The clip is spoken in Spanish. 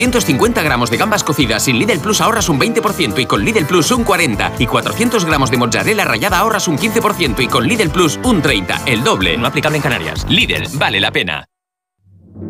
250 gramos de gambas cocidas sin Lidl Plus ahorras un 20% y con Lidl Plus un 40%. Y 400 gramos de mozzarella rallada ahorras un 15% y con Lidl Plus un 30%. El doble. No aplicable en Canarias. Lidl, vale la pena.